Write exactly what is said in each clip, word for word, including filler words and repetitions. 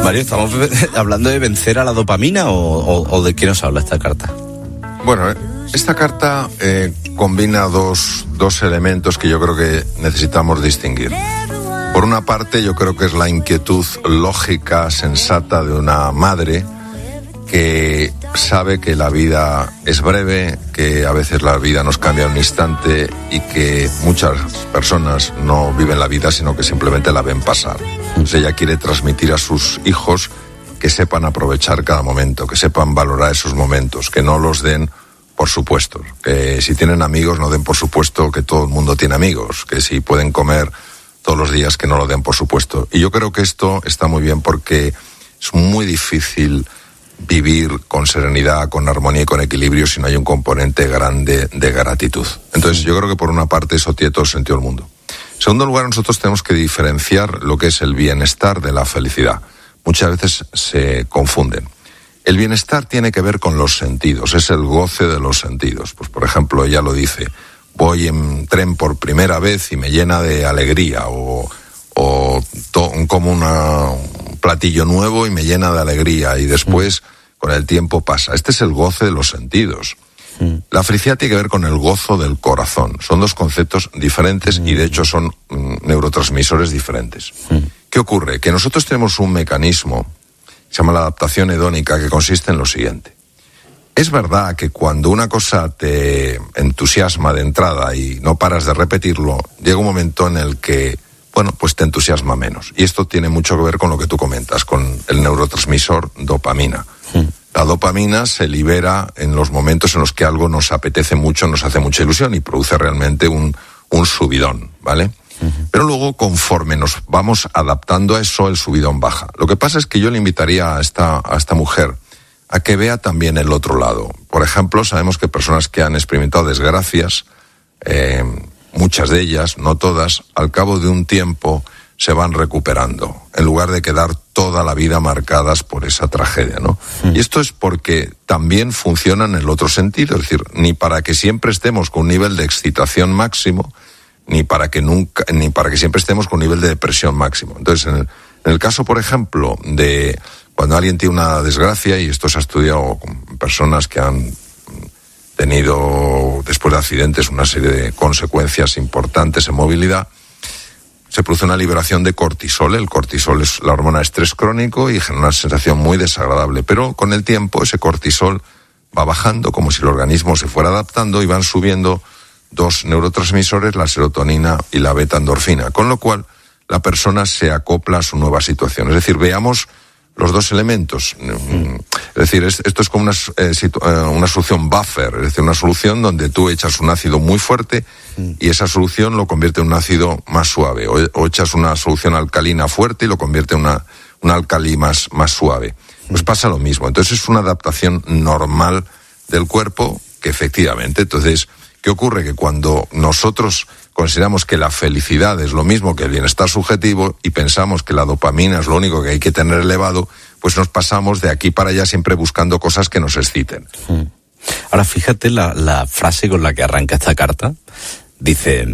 Mario, ¿estamos hablando de vencer a la dopamina o, o, o de qué nos habla esta carta? Bueno, esta carta eh, combina dos, dos elementos que yo creo que necesitamos distinguir. Por una parte, yo creo que es la inquietud lógica, sensata de una madre que sabe que la vida es breve, que a veces la vida nos cambia en un instante y que muchas personas no viven la vida, sino que simplemente la ven pasar. Entonces ella quiere transmitir a sus hijos que sepan aprovechar cada momento, que sepan valorar esos momentos, que no los den por supuesto, que si tienen amigos no den por supuesto que todo el mundo tiene amigos, que si pueden comer todos los días que no lo den por supuesto. Y yo creo que esto está muy bien porque es muy difícil vivir con serenidad, con armonía y con equilibrio si no hay un componente grande de gratitud. Entonces yo creo que por una parte eso tiene todo el sentido del mundo. En segundo lugar, nosotros tenemos que diferenciar lo que es el bienestar de la felicidad. Muchas veces se confunden. El bienestar tiene que ver con los sentidos, es el goce de los sentidos. Pues por ejemplo, ella lo dice, voy en tren por primera vez y me llena de alegría, o, o to, como una, un platillo nuevo y me llena de alegría, y después con el tiempo pasa. Este es el goce de los sentidos. La felicidad tiene que ver con el gozo del corazón. Son dos conceptos diferentes y de hecho son mm, neurotransmisores diferentes. ¿Qué ocurre? Que nosotros tenemos un mecanismo, se llama la adaptación hedónica, que consiste en lo siguiente. Es verdad que cuando una cosa te entusiasma de entrada y no paras de repetirlo, llega un momento en el que, bueno, pues te entusiasma menos. Y esto tiene mucho que ver con lo que tú comentas, con el neurotransmisor dopamina. Sí. La dopamina se libera en los momentos en los que algo nos apetece mucho, nos hace mucha ilusión y produce realmente un, un subidón, ¿vale? Uh-huh. Pero luego, conforme nos vamos adaptando a eso, el subidón baja. Lo que pasa es que yo le invitaría a esta, a esta mujer a que vea también el otro lado. Por ejemplo, sabemos que personas que han experimentado desgracias, eh, muchas de ellas, no todas, al cabo de un tiempo se van recuperando, en lugar de quedar toda la vida marcadas por esa tragedia, ¿no? Mm. Y esto es porque también funciona en el otro sentido, es decir, ni para que siempre estemos con un nivel de excitación máximo, ni para que nunca, ni para que siempre estemos con un nivel de depresión máximo. Entonces, en el, en el caso, por ejemplo, de cuando alguien tiene una desgracia, y esto se ha estudiado con personas que han tenido, después de accidentes, una serie de consecuencias importantes en movilidad, se produce una liberación de cortisol. El cortisol es la hormona de estrés crónico y genera una sensación muy desagradable, pero con el tiempo ese cortisol va bajando como si el organismo se fuera adaptando y van subiendo dos neurotransmisores, la serotonina y la beta-endorfina, con lo cual la persona se acopla a su nueva situación. Es decir, veamos los dos elementos. Mm. Es decir, es, esto es como una, eh, situ, eh, una solución buffer, es decir, una solución donde tú echas un ácido muy fuerte mm. y esa solución lo convierte en un ácido más suave, o, o echas una solución alcalina fuerte y lo convierte en una, un alcalí más, más suave. Pues pasa lo mismo. Entonces es una adaptación normal del cuerpo que efectivamente, entonces, ¿qué ocurre? Que cuando nosotros consideramos que la felicidad es lo mismo que el bienestar subjetivo y pensamos que la dopamina es lo único que hay que tener elevado, pues nos pasamos de aquí para allá siempre buscando cosas que nos exciten. Ahora fíjate la, la frase con la que arranca esta carta. Dice,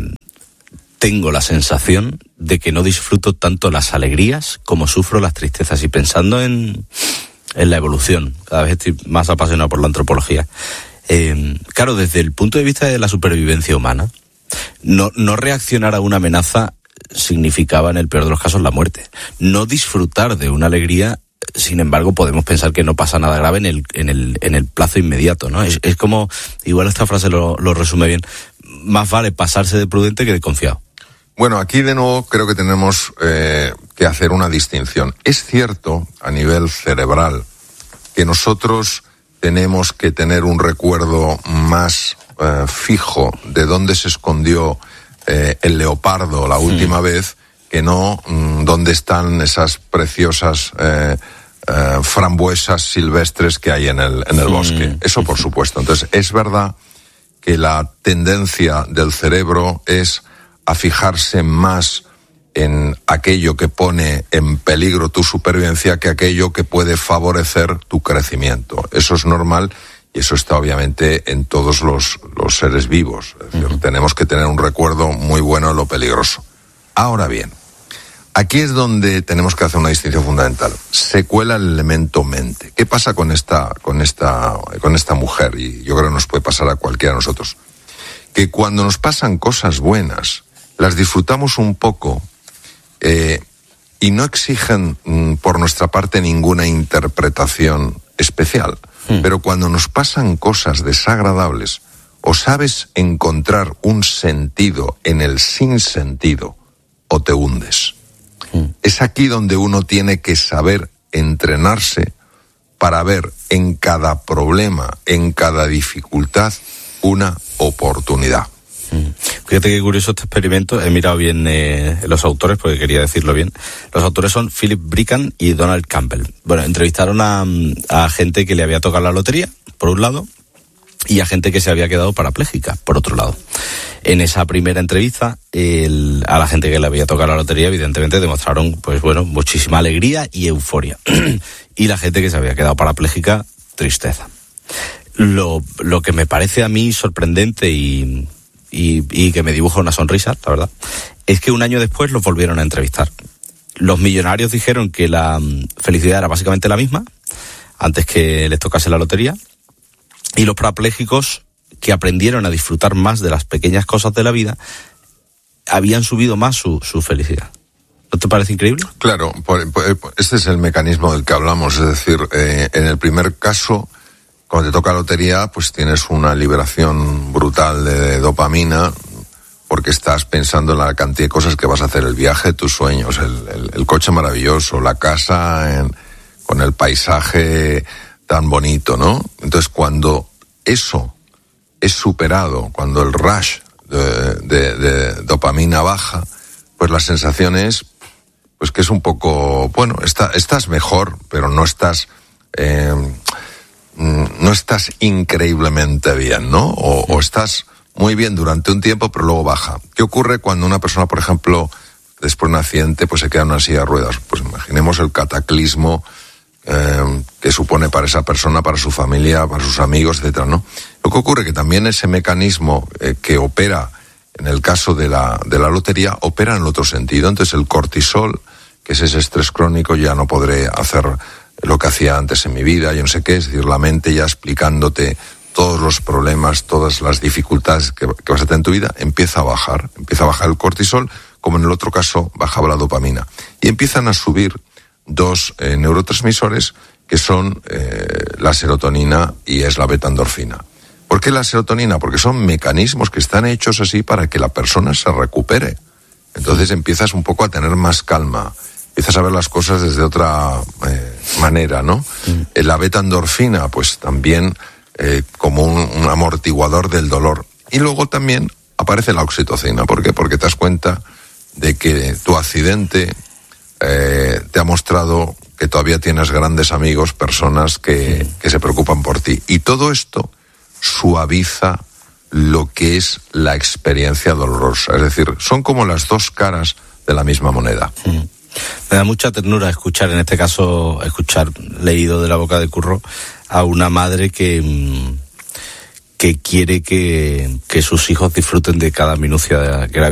tengo la sensación de que no disfruto tanto las alegrías como sufro las tristezas. Y pensando en, en la evolución, cada vez estoy más apasionado por la antropología. Eh, claro, desde el punto de vista de la supervivencia humana, no, no reaccionar a una amenaza significaba en el peor de los casos la muerte. No disfrutar de una alegría, sin embargo, podemos pensar que no pasa nada grave en el, en el, en el plazo inmediato, ¿no? Es, es como, igual esta frase lo, lo resume bien, más vale pasarse de prudente que de confiado. Bueno, aquí de nuevo creo que tenemos eh, que hacer una distinción. Es cierto, a nivel cerebral, que nosotros tenemos que tener un recuerdo más eh, fijo de dónde se escondió eh, el leopardo la última sí. vez, que no mmm, dónde están esas preciosas eh, eh, frambuesas silvestres que hay en el, en el sí. bosque. Eso por supuesto. Entonces, es verdad que la tendencia del cerebro es a fijarse más en aquello que pone en peligro tu supervivencia que aquello que puede favorecer tu crecimiento. Eso es normal y eso está obviamente en todos los, los seres vivos. Es decir, uh-huh. tenemos que tener un recuerdo muy bueno de lo peligroso. Ahora bien, Aquí es donde tenemos que hacer una distinción fundamental. Se cuela el elemento mente. ¿Qué pasa con esta, con esta, con esta mujer? Y yo creo que nos puede pasar a cualquiera de nosotros. Que cuando nos pasan cosas buenas, las disfrutamos un poco, eh, y no exigen mm, por nuestra parte ninguna interpretación especial. Mm. Pero cuando nos pasan cosas desagradables, o sabes encontrar un sentido en el sinsentido, o te hundes. Es aquí donde uno tiene que saber entrenarse para ver en cada problema, en cada dificultad, una oportunidad. Fíjate qué curioso este experimento. He mirado bien eh, los autores, porque quería decirlo bien. Los autores son Philip Brican y Donald Campbell. Bueno, entrevistaron a, a gente que le había tocado la lotería, por un lado, y a gente que se había quedado parapléjica, por otro lado. En esa primera entrevista, el, a la gente que le había tocado la lotería, evidentemente demostraron, pues bueno, muchísima alegría y euforia. Y la gente que se había quedado parapléjica, tristeza. Lo, lo que me parece a mí sorprendente y, y, y que me dibuja una sonrisa, la verdad, es que un año después los volvieron a entrevistar. Los millonarios dijeron que la felicidad era básicamente la misma, antes que les tocase la lotería, y los parapléjicos, que aprendieron a disfrutar más de las pequeñas cosas de la vida, habían subido más su, su felicidad. ¿No te parece increíble? Claro, por, por, este es el mecanismo del que hablamos, es decir, eh, en el primer caso, cuando te toca lotería, pues tienes una liberación brutal de dopamina, porque estás pensando en la cantidad de cosas que vas a hacer, el viaje de tus sueños, el, el, el coche maravilloso, la casa en, con el paisaje tan bonito, ¿no? Entonces, cuando eso es superado, cuando el rush de, de, de dopamina baja, pues la sensación es, pues que es un poco, bueno, está, estás mejor, pero no estás, eh, no estás increíblemente bien, ¿no? O, o estás muy bien durante un tiempo, pero luego baja. ¿Qué ocurre cuando una persona, por ejemplo, después de un accidente, pues se queda en una silla de ruedas? Pues imaginemos el cataclismo Eh, que supone para esa persona, para su familia, para sus amigos, etcétera, ¿no? Lo que ocurre que también ese mecanismo eh, que opera en el caso de la de la lotería opera en el otro sentido. Entonces el cortisol, que es ese estrés crónico, ya no podré hacer lo que hacía antes en mi vida, yo no sé qué, es decir, la mente ya explicándote todos los problemas, todas las dificultades que, que vas a tener en tu vida, empieza a bajar, empieza a bajar el cortisol, como en el otro caso bajaba la dopamina, y empiezan a subir dos eh, neurotransmisores que son eh, la serotonina y es la beta-endorfina. ¿Por qué la serotonina? Porque son mecanismos que están hechos así para que la persona se recupere. Entonces empiezas un poco a tener más calma, empiezas a ver las cosas desde otra eh, manera, ¿no? Mm. Eh, la beta-endorfina, pues también eh, como un, un amortiguador del dolor. Y luego también aparece la oxitocina. ¿Por qué? Porque te das cuenta de que tu accidente Eh, te ha mostrado que todavía tienes grandes amigos, personas que, sí. que se preocupan por ti. Y todo esto suaviza lo que es la experiencia dolorosa. Es decir, son como las dos caras de la misma moneda. Sí. Me da mucha ternura escuchar, en este caso, escuchar leído de la boca de Curro, a una madre que, que quiere que, que sus hijos disfruten de cada minucia de la, que la